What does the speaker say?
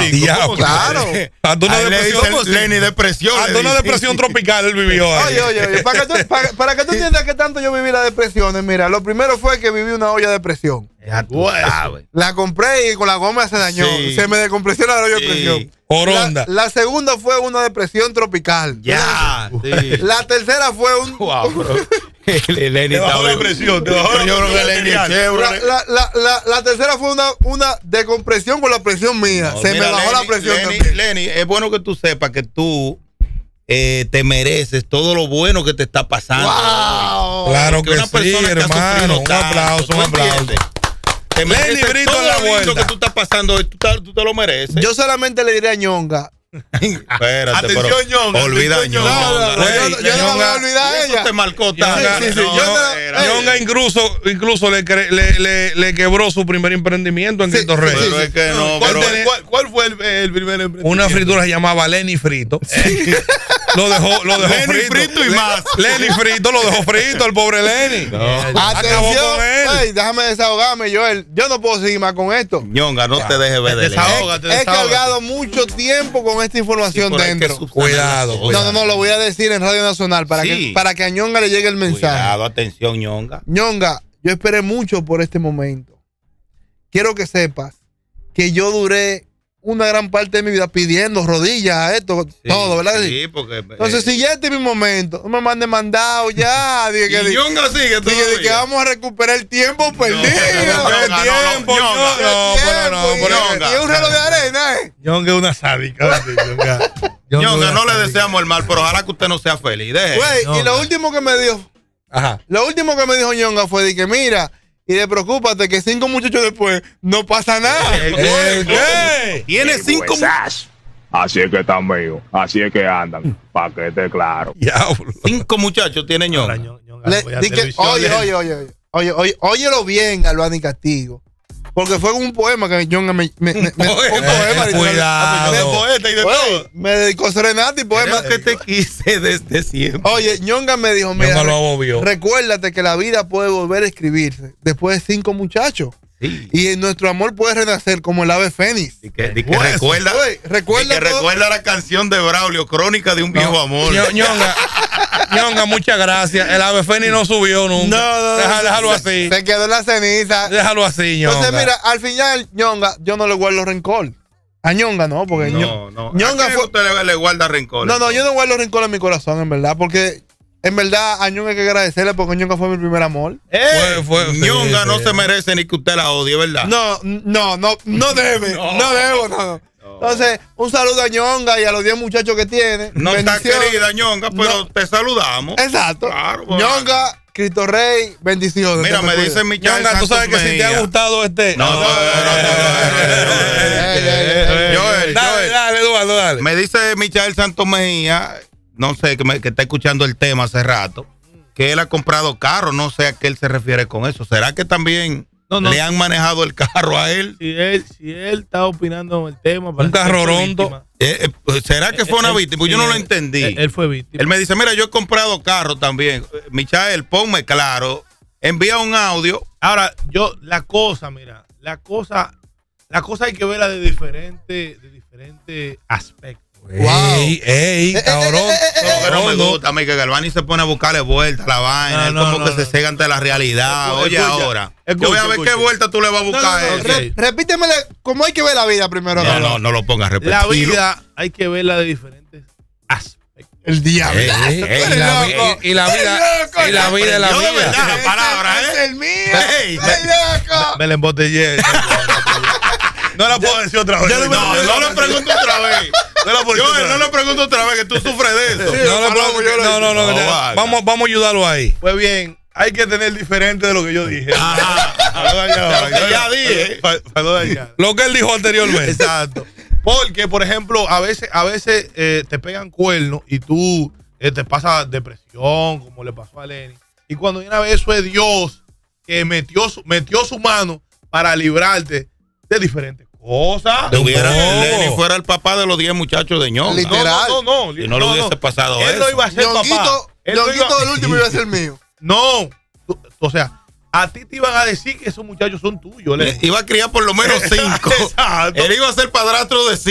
chico. Claro. Hasta una depresión. Lenny depresión. Hasta una depresión tropical él vivió ahí. Oye, para que tú entiendas que tanto yo viví las depresiones, mira, lo primero fue que viví una olla de presión. Ya tú sabes. La compré y con la goma se dañó. Sí. Se me descompresiona la olla de presión. Oronda. La segunda fue una depresión tropical. Ya. Sí. La tercera fue un... Wow, bro. Lenny Te bajó la presión. Te bajó la Yo creo que Lenny es chévere. La tercera fue una decompresión con la presión mía. No, se mira, me bajó Lenny, la presión Lenny, también. Lenny, es bueno que tú sepas que tú te mereces todo lo bueno que te está pasando. ¡Wow! Claro Porque que una sí, persona que ha hermano. sufrido Un tanto, aplauso, ¿tú un aplauso. entiendes? Te Lenny mereces Brito todo en la lo lindo vuelta. que tú estás pasando, tú te lo mereces. Yo solamente le diré a Ñonga. Espérate, Atención, pero Ñonga, olvida atención, Ñonga. No, yo no me voy a olvidar a Eso ella. te marcó tanto. Ñonga, Sí, sí, No, yo espérate. Ñonga incluso le quebró su primer emprendimiento en Sí, Cristo Rey. Pero es que no, ¿Cuál pero tenía- ¿Cuál fue el primer emprendimiento? Una fritura se llamaba Lenny Frito. Lo dejó Lenny frito. frito y más. Lenny Frito lo dejó frito, el pobre Lenny. Acabó Atención, con él. ey, déjame desahogarme, Joel. Yo no puedo seguir más con esto. Ñonga, no te dejes ver de Lenny. He cargado mucho tiempo con esta información Por ahí que dentro. subsanar Cuidado, las cosas. No, lo voy a decir en Radio Nacional para, Sí. para que a Ñonga le llegue el mensaje. Cuidado, atención, Ñonga. Ñonga, yo esperé mucho por este momento. Quiero que sepas que yo duré una gran parte de mi vida pidiendo rodillas, esto, todo, ¿verdad? Sí, porque... Entonces, si ya este es mi momento, no me manden mandado ya. Dije que, y Ñonga sigue dije que todavía. vamos a recuperar el tiempo perdido. Ñonga, El no, tiempo, Ñonga. Ñonga, Ñonga. y un reloj de arena, Ñonga es una sádica. Ñonga, no le deseamos el mal, pero ojalá que usted no sea feliz. Deje. Güey, y lo último que me dijo, Ajá. Ñonga fue de que mira, y de preocúpate que 5 muchachos después no pasa nada. ¿Qué? Tiene 5 Así es que están míos, así es que andan, para que esté claro. Diablo. muchachos, tiene Ñonga. Di que, óyelo bien, Albani Castigo. Porque fue un poema que Ñonga un poema. Cuidado. Me- Poeta y de Oye, todo. me dedicó serenata y poema. Creo que te quise desde siempre. Oye, Ñonga me dijo, mira, Ñonga lo agobió. recuérdate que la vida puede volver a escribirse después de 5 muchachos. Sí. Y nuestro amor puede renacer como el ave fénix. Y que recuerda, Oye, recuerda y que todo. recuerda la canción de Braulio, Crónica de un viejo amor. Ñonga, muchas gracias. El ave fénix no subió nunca. No, Déjalo así. Se quedó en la ceniza. Déjalo así, Ñonga. Entonces, mira, al final, Ñonga, yo no le guardo rencor. A Ñonga no, porque No. Ñonga ¿A quién fue. usted le guarda rencor? No, yo no guardo rencor en mi corazón, en verdad, porque en verdad a Ñonga hay que agradecerle porque Ñonga fue mi primer amor. Ñonga no se merece ni que usted la odie, ¿verdad? No debe, no debo. Entonces, un saludo a Ñonga y a los 10 muchachos que tiene. No está Bendiciones. querida Ñonga, pero No. te saludamos. Exacto. Claro, bueno. Ñonga, Cristo Rey, bendiciones. Mira, Te me cuida. dice Michael Ñonga, tú sabes Santos que si te Mejía. ha gustado este. Joel, Dale, Eduardo, dale. me dice Michael Santos Mejía, no sé, que está escuchando el tema hace rato, que él ha comprado carro, no sé a qué él se refiere con eso. ¿Será que también le han manejado el carro a él? Si él está opinando en el tema. Un carro rondo. ¿Será que fue una víctima? Pues yo no lo entendí. Él fue víctima. Él me dice, mira, yo he comprado carro también. Michael, ponme claro, envía un audio. Ahora, la cosa hay que verla de diferentes aspectos. Ey, cabrón. Pero no me gusta a mí que Galvani se pone a buscarle vuelta a la vaina. Él como que se cega ante la realidad. Oye, ahora. Yo voy a ver qué vuelta tú le vas a buscar a él. Repíteme cómo hay que ver la vida primero. No lo pongas a repetir. La vida hay que verla de diferentes aspectos. El diablo. Y la vida es la Yo de vida. verdad la palabra, Es ¿eh? el mío. Ey, loco. Me la embotellé. No la puedo decir otra vez. No le pregunto otra vez. No le pregunto otra vez que tú sufres de eso. No. Vamos a ayudarlo ahí. Pues bien, hay que tener diferente de lo que yo dije. Ya dije. Para no dañar. Lo que él dijo anteriormente. Exacto. Porque, por ejemplo, a veces te pegan cuernos y tú te pasa depresión, como le pasó a Lenny. Y cuando una vez fue Dios que metió su mano para librarte de diferentes cosas. Lenny fuera el papá de los 10 muchachos de Ñonga. Literal. No. Si no le hubiese pasado Él eso. no iba a ser papá. Ñonguito del último iba a ser mío. No. O sea, a ti te iban a decir que esos muchachos son tuyos. Iba a criar por lo menos 5. Exacto. Él iba a ser padrastro de 5.